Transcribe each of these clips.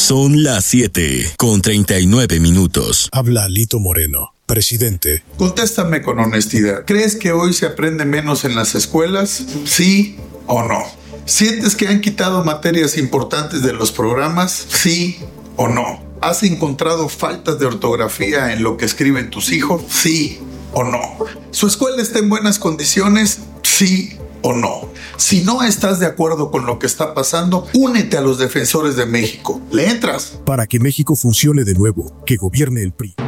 Son las 7:39. Habla Alito Moreno, presidente. Contéstame con honestidad. ¿Crees que hoy se aprende menos en las escuelas? ¿Sí o no? ¿Sientes que han quitado materias importantes de los programas? ¿Sí o no? ¿Has encontrado faltas de ortografía en lo que escriben tus hijos? ¿Sí o no? ¿Su escuela está en buenas condiciones? ¿Sí o no? Si no estás de acuerdo con lo que está pasando, únete a los defensores de México. ¿Le entras? Para que México funcione de nuevo, que gobierne el PRI.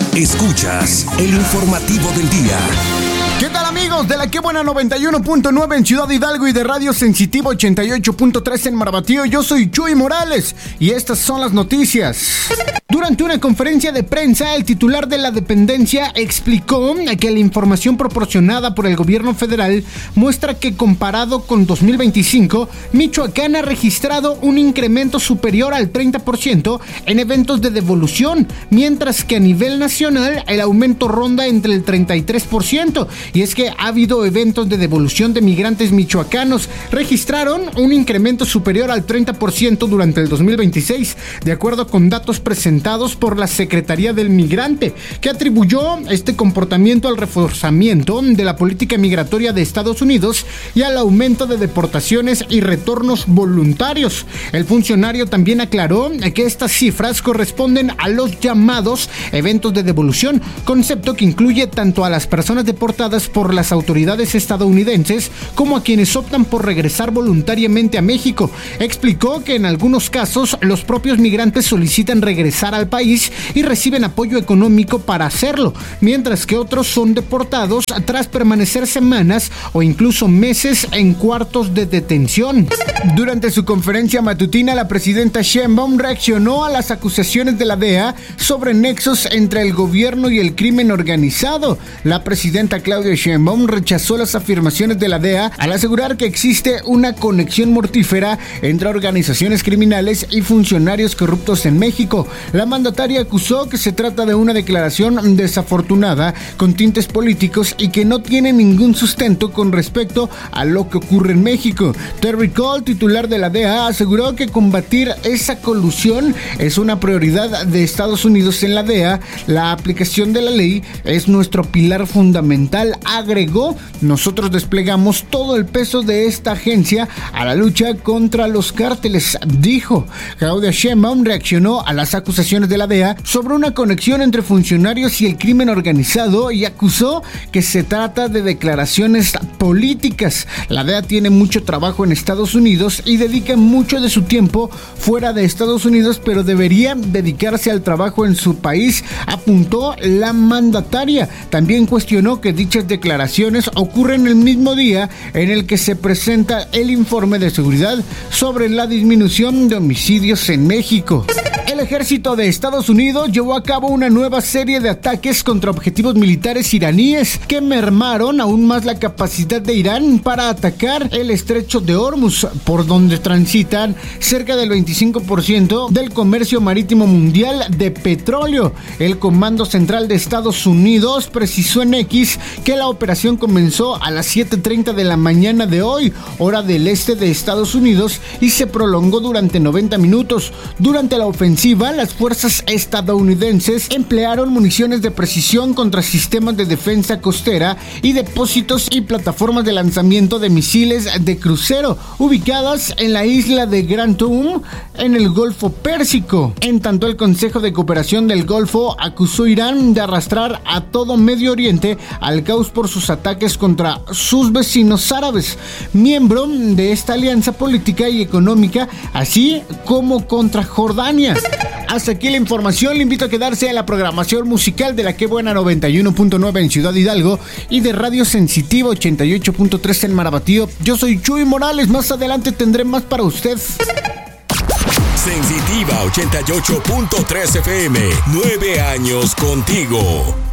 Escuchas el informativo del día. ¿Qué tal, amigos de la Qué Buena 91.9 en Ciudad Hidalgo y de Radio Sensitivo 88.3 en Marbatío? Yo soy Chuy Morales y estas son las noticias. Durante una conferencia de prensa, el titular de la dependencia explicó que la información proporcionada por el gobierno federal muestra que comparado con 2025, Michoacán ha registrado un incremento superior al 30% en eventos de devolución, mientras que a nivel nacional el aumento ronda entre el 33%. Y es que ha habido eventos de devolución de migrantes michoacanos. Registraron un incremento superior al 30% durante el 2026, de acuerdo con datos presentados por la Secretaría del Migrante, que atribuyó este comportamiento al reforzamiento de la política migratoria de Estados Unidos y al aumento de deportaciones y retornos voluntarios. El funcionario también aclaró que estas cifras corresponden a los llamados eventos de devolución, concepto que incluye tanto a las personas deportadas por las autoridades estadounidenses como a quienes optan por regresar voluntariamente a México. Explicó que en algunos casos los propios migrantes solicitan regresar al país y reciben apoyo económico para hacerlo, mientras que otros son deportados tras permanecer semanas o incluso meses en cuartos de detención. Durante su conferencia matutina, la presidenta Sheinbaum reaccionó a las acusaciones de la DEA sobre nexos entre el gobierno y el crimen organizado. La presidenta Claudia Sheinbaum rechazó las afirmaciones de la DEA al asegurar que existe una conexión mortífera entre organizaciones criminales y funcionarios corruptos en México. La mandataria acusó que se trata de una declaración desafortunada con tintes políticos y que no tiene ningún sustento con respecto a lo que ocurre en México. Terry Cole, titular de la DEA, aseguró que combatir esa colusión es una prioridad de Estados Unidos en la DEA. La aplicación de la ley es nuestro pilar fundamental, agregó. Nosotros desplegamos todo el peso de esta agencia a la lucha contra los cárteles, dijo. Claudia Sheinbaum reaccionó a las acusaciones de la DEA sobre una conexión entre funcionarios y el crimen organizado y acusó que se trata de declaraciones políticas. La DEA tiene mucho trabajo en Estados Unidos y dedica mucho de su tiempo fuera de Estados Unidos, pero debería dedicarse al trabajo en su país, apuntó la mandataria. También cuestionó que dichas declaraciones ocurren el mismo día en el que se presenta el informe de seguridad sobre la disminución de homicidios en México. El ejército de Estados Unidos llevó a cabo una nueva serie de ataques contra objetivos militares iraníes que mermaron aún más la capacidad de Irán para atacar el estrecho de Hormuz, por donde transitan cerca del 25% del comercio marítimo mundial de petróleo. El Comando Central de Estados Unidos precisó en X que la operación comenzó a las 7:30 de la mañana de hoy, hora del este de Estados Unidos, y se prolongó durante 90 minutos. Durante la ofensiva, las fuerzas estadounidenses emplearon municiones de precisión contra sistemas de defensa costera y depósitos y plataformas de lanzamiento de misiles de crucero ubicadas en la isla de Grand Toum, en el Golfo Pérsico. En tanto, el Consejo de Cooperación del Golfo acusó a Irán de arrastrar a todo Medio Oriente al caos por sus ataques contra sus vecinos árabes, miembro de esta alianza política y económica, así como contra Jordania. Hasta aquí la información. Le invito a quedarse en la programación musical de la Qué Buena 91.9 en Ciudad Hidalgo y de Radio Sensitivo 88.3 en Marbatío. Yo soy Chuy Morales. Más adelante tendré más para usted. Sensitiva 88.3 FM. 9 años contigo.